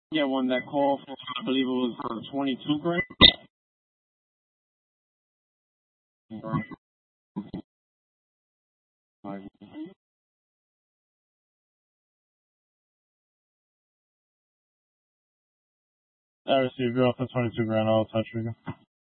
Yeah, one that called for, I believe it was 22 grand. I received your offer 22 grand. I'll touch you.